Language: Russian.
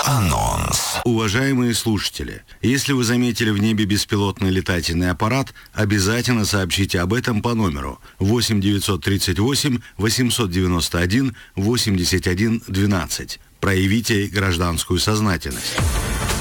Анонс. Уважаемые слушатели, если вы заметили в небе беспилотный летательный аппарат, обязательно сообщите об этом по номеру 8 938 891 81 12. Проявите гражданскую сознательность.